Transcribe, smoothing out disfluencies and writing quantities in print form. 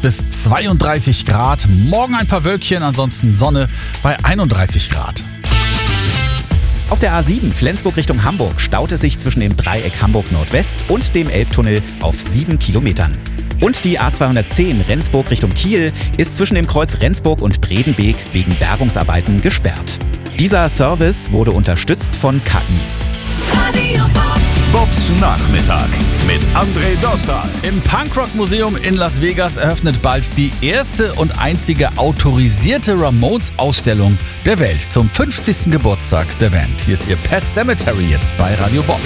bis 32 Grad. Morgen ein paar Wölkchen, ansonsten Sonne bei 31 Grad. Auf der A7 Flensburg Richtung Hamburg staut es sich zwischen dem Dreieck Hamburg Nordwest und dem Elbtunnel auf 7 Kilometern. Und die A210 Rendsburg Richtung Kiel ist zwischen dem Kreuz Rendsburg und Bredenbeek wegen Bergungsarbeiten gesperrt. Dieser Service wurde unterstützt von KI. Bobs Nachmittag mit André Dostal. Im Punkrock-Museum in Las Vegas eröffnet bald die erste und einzige autorisierte Ramones-Ausstellung der Welt zum 50. Geburtstag der Band. Hier ist ihr Pet Sematary jetzt bei Radio Bob.